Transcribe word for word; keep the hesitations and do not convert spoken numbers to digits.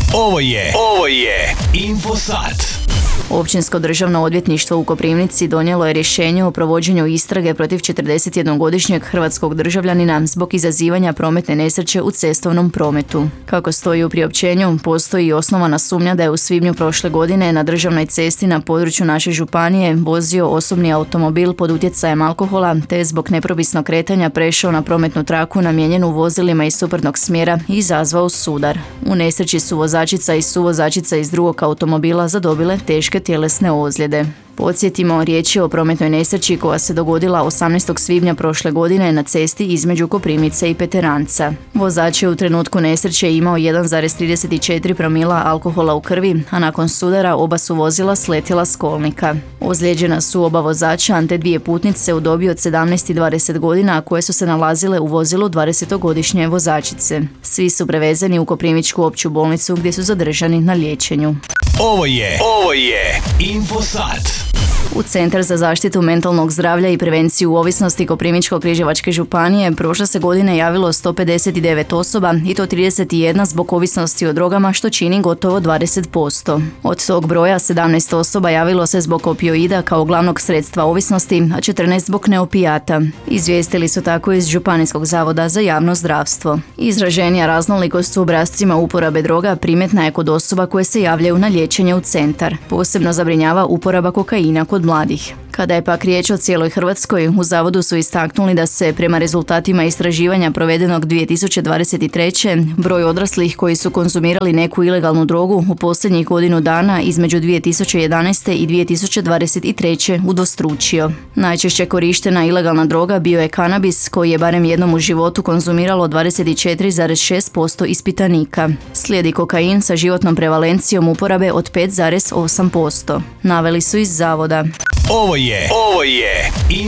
Ovo je, ovo je Infosat. Općinsko državno odvjetništvo u Koprivnici donijelo je rješenje o provođenju istrage protiv četrdesetjednogodišnjeg hrvatskog državljanina zbog izazivanja prometne nesreće u cestovnom prometu. Kako stoji u priopćenju, postoji i osnovana sumnja da je u svibnju prošle godine na državnoj cesti na području naše županije vozio osobni automobil pod utjecajem alkohola te je zbog nepropisnog kretanja prešao na prometnu traku namijenjenu vozilima iz suprotnog smjera i izazvao sudar. U nesreći su vozačica i suvozačica iz drugog automobila zadobile teške tjelesne ozljede. Podsjetimo, riječ je o prometnoj nesreći koja se dogodila osamnaestog svibnja prošle godine na cesti između Koprivnice i Peteranca. Vozač je u trenutku nesreće imao jedan zarez trideset četiri promila alkohola u krvi, a nakon sudara oba su vozila sletjela s kolnika. Ozlijeđena su oba vozača te dvije putnice u dobi od sedamnaest i dvadeset godina koje su se nalazile u vozilu dvadesetogodišnje vozačice. Svi su prevezeni u Koprivničku opću bolnicu gdje su zadržani na liječenju. Ovo je, ovo je Infosat. U Centar za zaštitu mentalnog zdravlja i prevenciju ovisnosti Koprivničko-križevačke županije prošle se godine javilo sto pedeset devet osoba i to trideset jedna zbog ovisnosti o drogama, što čini gotovo dvadeset posto. Od tog broja sedamnaest osoba javilo se zbog opioida kao glavnog sredstva ovisnosti, a četrnaest zbog neopijata. Izvijestili su tako iz Županijskog zavoda za javno zdravstvo. Izraženija raznolikost u obrascima uporabe droga primjetna je kod osoba koje se javljaju na liječenje u centar. Posebno zabrinjava uporaba kokaina kod mladih. Kada je pak riječ o cijeloj Hrvatskoj, u zavodu su istaknuli da se prema rezultatima istraživanja provedenog dvije tisuće dvadeset treće broj odraslih koji su konzumirali neku ilegalnu drogu u posljednjih godinu dana između dvije tisuće jedanaeste i dvije tisuće dvadeset treće udvostručio. Najčešće korištena ilegalna droga bio je kanabis koji je barem jednom u životu konzumiralo dvadeset četiri zarez šest posto ispitanika. Slijedi kokain sa životnom prevalencijom uporabe od pet zarez osam posto. Naveli su iz zavoda. Ovo je, ovo je